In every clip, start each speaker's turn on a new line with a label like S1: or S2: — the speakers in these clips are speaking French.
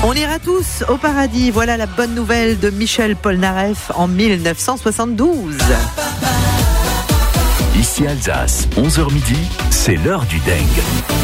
S1: On ira tous au paradis. Voilà la bonne nouvelle de Michel Polnareff en 1972.
S2: Ici Alsace, 11h midi, c'est l'heure du dengue.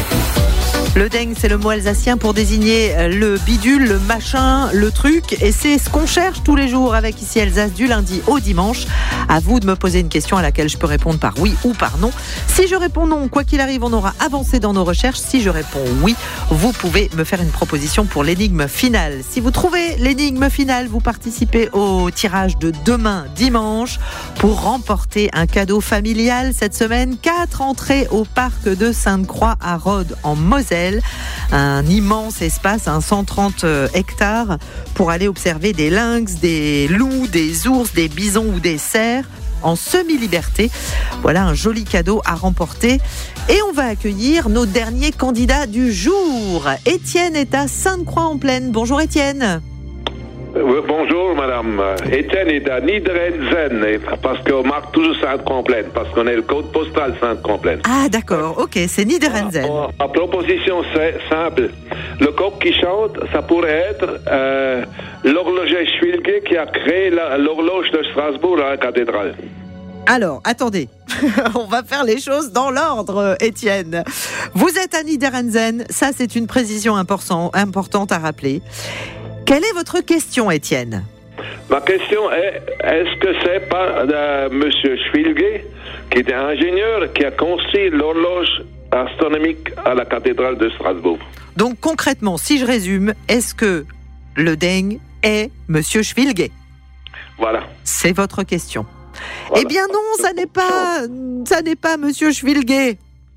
S1: Le dengue, c'est le mot alsacien pour désigner le bidule, le machin, le truc. Et c'est ce qu'on cherche tous les jours avec Ici Alsace du lundi au dimanche. À vous de me poser une question à laquelle je peux répondre par oui ou par non. Si je réponds non, quoi qu'il arrive, on aura avancé dans nos recherches. Si je réponds oui, vous pouvez me faire une proposition pour l'énigme finale. Si vous trouvez l'énigme finale, vous participez au tirage de demain dimanche pour remporter un cadeau familial cette semaine. 4 entrées au parc de Sainte-Croix à Rhodes en Moselle. Un immense espace, 130 hectares, pour aller observer des lynx, des loups, des ours, des bisons ou des cerfs en semi-liberté. Voilà un joli cadeau à remporter. Et on va accueillir nos derniers candidats du jour. Étienne est à Sainte-Croix-en-Plaine. Bonjour Étienne.
S3: Bonjour madame. Étienne est à Niederenzen, parce qu'on marque toujours Sainte-Croix-en-Plaine, parce qu'on est le code postal Sainte-Croix-en-Plaine.
S1: Ah d'accord, ok, c'est Niederenzen.
S3: La proposition c'est simple. Le coq qui chante, ça pourrait être l'horloger Schwilge qui a créé l'horloge de Strasbourg à la cathédrale.
S1: Alors, attendez, on va faire les choses dans l'ordre, Étienne. Vous êtes à Niederenzen, ça c'est une précision importante à rappeler. Quelle est votre question, Étienne ?
S3: Ma question est-ce que c'est pas monsieur Schwilge, qui était ingénieur, qui a construit l'horloge astronomique à la cathédrale de Strasbourg ?
S1: Donc concrètement, si je résume, est-ce que le dengue est monsieur Schwilge ?
S3: Voilà.
S1: C'est votre question. Voilà. Eh bien non, ça n'est pas monsieur Schwilge.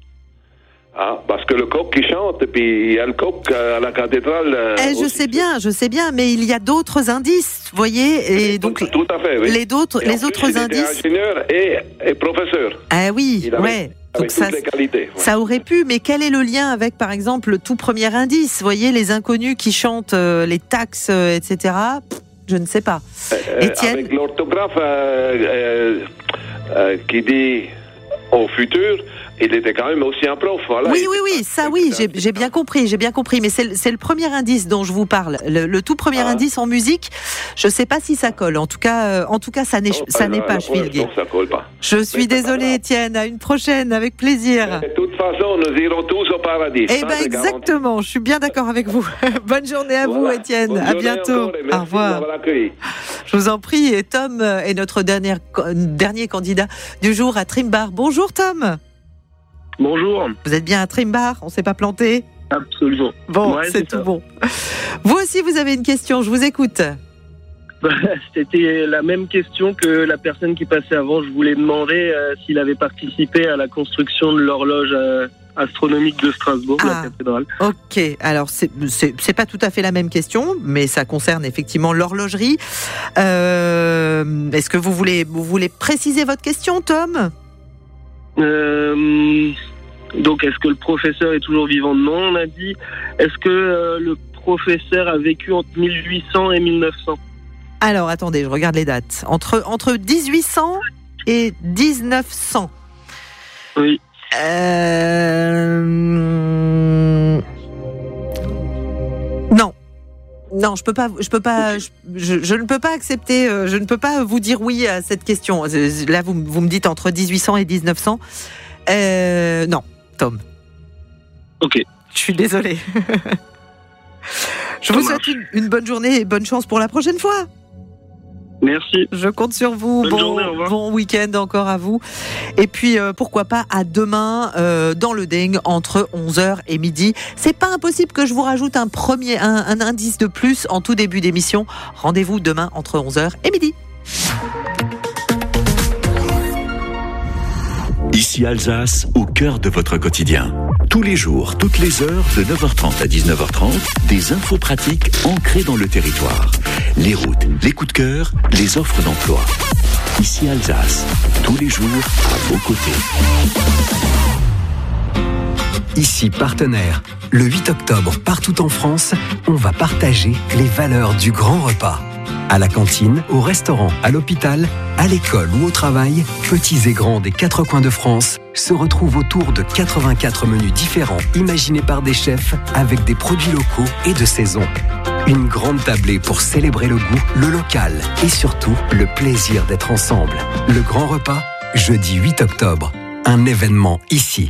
S3: Ah, parce que le coq qui chante, et puis il y a le coq à la cathédrale.
S1: Je sais bien, mais il y a d'autres indices, vous voyez, et donc
S3: tout à fait, oui.
S1: Les autres indices.
S3: Il était ingénieur et professeur.
S1: Ah oui,
S3: ouais. Donc ça, toutes les qualités. Ouais.
S1: Ça aurait pu, mais quel est le lien avec, par exemple, le tout premier indice ? Vous voyez, les inconnus qui chantent les taxes, etc. Je ne sais pas. Étienne,
S3: avec l'orthographe qui dit au futur. Il était quand même aussi un prof, voilà.
S1: Oui, ça oui, j'ai bien compris, mais c'est le premier indice dont je vous parle, le tout premier indice en musique. Je sais pas si ça colle. En tout cas, ça n'est pas Schwilge.
S3: Ça colle pas.
S1: Je suis désolée, Étienne. À une prochaine, avec plaisir.
S3: De toute façon, nous irons tous au paradis.
S1: Eh ben exactement. Je suis bien d'accord avec vous. Bonne journée à vous, Étienne. À bientôt. Au revoir. Je vous en prie. Et Tom est notre dernier candidat du jour à Trimbar. Bonjour, Tom.
S4: Bonjour.
S1: Vous êtes bien à Trimbar, on ne s'est pas planté ?
S4: Absolument.
S1: Bon, ouais, c'est tout bon. Vous aussi, vous avez une question, je vous écoute.
S4: C'était la même question que la personne qui passait avant. Je voulais demander s'il avait participé à la construction de l'horloge astronomique de Strasbourg, la cathédrale.
S1: Ok, alors c'est pas tout à fait la même question, mais ça concerne effectivement l'horlogerie. Est-ce que vous voulez préciser votre question, Tom ?
S4: Donc, est-ce que le professeur est toujours vivant ? Non, on a dit. Est-ce que le professeur a vécu entre 1800 et 1900 ?
S1: Alors, attendez, je regarde les dates. Entre 1800 et 1900.
S4: Oui.
S1: Non, je ne peux pas accepter, je ne peux pas vous dire oui à cette question. Là, vous me dites entre 1800 et 1900. Non, Tom.
S4: Ok.
S1: Je suis désolée. Je vous souhaite une bonne journée et bonne chance pour la prochaine fois.
S4: Merci.
S1: Je compte sur vous. Bon week-end encore à vous. Et puis, pourquoi pas à demain dans le dengue entre 11h et midi. C'est pas impossible que je vous rajoute un indice de plus en tout début d'émission. Rendez-vous demain entre 11h et midi.
S2: Ici Alsace, au cœur de votre quotidien. Tous les jours, toutes les heures, de 9h30 à 19h30, des infos pratiques ancrées dans le territoire. Les routes, les coups de cœur, les offres d'emploi. Ici Alsace, tous les jours, à vos côtés.
S5: Ici Partenaire. Le 8 octobre, partout en France, on va partager les valeurs du grand repas. À la cantine, au restaurant, à l'hôpital, à l'école ou au travail, petits et grands des 4 coins de France se retrouvent autour de 84 menus différents imaginés par des chefs avec des produits locaux et de saison. Une grande tablée pour célébrer le goût, le local et surtout le plaisir d'être ensemble. Le grand repas, jeudi 8 octobre. Un événement ici.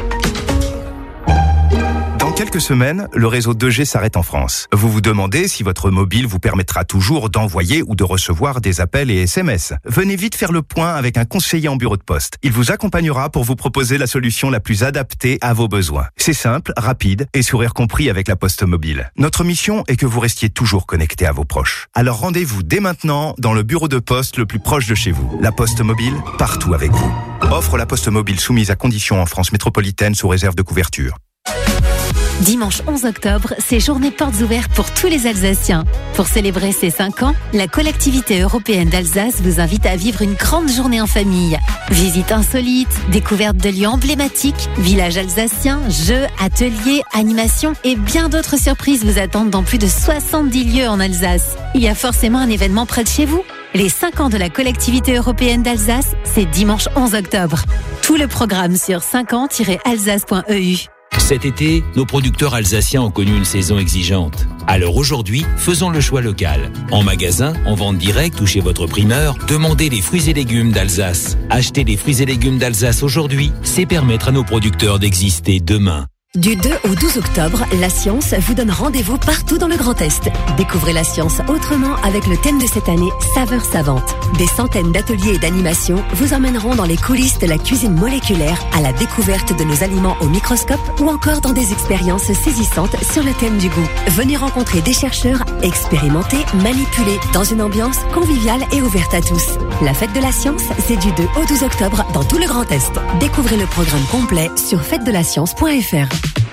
S6: Dans quelques semaines, le réseau 2G s'arrête en France. Vous vous demandez si votre mobile vous permettra toujours d'envoyer ou de recevoir des appels et SMS. Venez vite faire le point avec un conseiller en bureau de poste. Il vous accompagnera pour vous proposer la solution la plus adaptée à vos besoins. C'est simple, rapide et sourire compris avec la Poste Mobile. Notre mission est que vous restiez toujours connecté à vos proches. Alors rendez-vous dès maintenant dans le bureau de poste le plus proche de chez vous. La Poste Mobile, partout avec vous. Offre la Poste Mobile soumise à conditions en France métropolitaine sous réserve de couverture.
S7: Dimanche 11 octobre, c'est journée portes ouvertes pour tous les Alsaciens. Pour célébrer ses 5 ans, la collectivité européenne d'Alsace vous invite à vivre une grande journée en famille. Visites insolites, découvertes de lieux emblématiques, villages alsaciens, jeux, ateliers, animations et bien d'autres surprises vous attendent dans plus de 70 lieux en Alsace. Il y a forcément un événement près de chez vous. Les 5 ans de la collectivité européenne d'Alsace, c'est dimanche 11 octobre. Tout le programme sur 5ans-alsace.eu.
S8: Cet été, nos producteurs alsaciens ont connu une saison exigeante. Alors aujourd'hui, faisons le choix local. En magasin, en vente directe ou chez votre primeur, demandez les fruits et légumes d'Alsace. Acheter les fruits et légumes d'Alsace aujourd'hui, c'est permettre à nos producteurs d'exister demain.
S9: Du 2 au 12 octobre, la science vous donne rendez-vous partout dans le Grand Est. Découvrez la science autrement avec le thème de cette année, Saveurs savantes. Des centaines d'ateliers et d'animations vous emmèneront dans les coulisses de la cuisine moléculaire, à la découverte de nos aliments au microscope ou encore dans des expériences saisissantes sur le thème du goût. Venez rencontrer des chercheurs, expérimenter, manipuler dans une ambiance conviviale et ouverte à tous. La fête de la science, c'est du 2 au 12 octobre dans tout le Grand Est. Découvrez le programme complet sur fêtedelaScience.fr.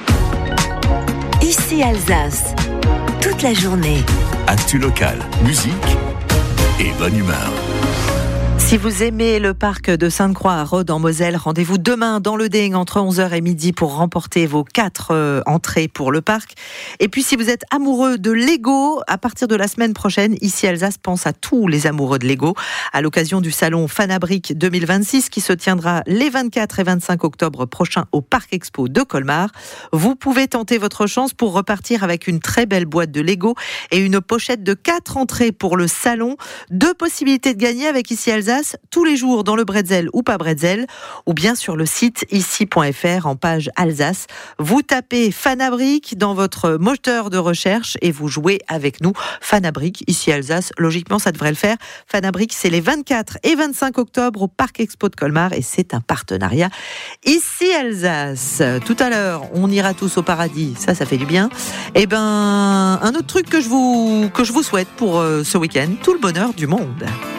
S10: Ici Alsace, toute la journée.
S2: Actu local, musique et bonne humeur.
S1: Si vous aimez le parc de Sainte-Croix à Rhodes en Moselle, rendez-vous demain dans le Ding entre 11h et midi pour remporter vos 4 entrées pour le parc. Et puis si vous êtes amoureux de Lego, à partir de la semaine prochaine, ici Alsace pense à tous les amoureux de Lego à l'occasion du salon Fanabric 2026 qui se tiendra les 24 et 25 octobre prochains au Parc Expo de Colmar. Vous pouvez tenter votre chance pour repartir avec une très belle boîte de Lego et une pochette de 4 entrées pour le salon. 2 possibilités de gagner avec ici Alsace tous les jours dans le Bretzel ou pas Bretzel, ou bien sur le site ici.fr en page Alsace. Vous tapez Fanabric dans votre moteur de recherche et vous jouez avec nous. Fanabric, ici Alsace, logiquement ça devrait le faire. Fanabric, c'est les 24 et 25 octobre au Parc Expo de Colmar et c'est un partenariat ici Alsace. Tout à l'heure, on ira tous au paradis, ça fait du bien. Et un autre truc que je vous souhaite pour ce week-end, tout le bonheur du monde.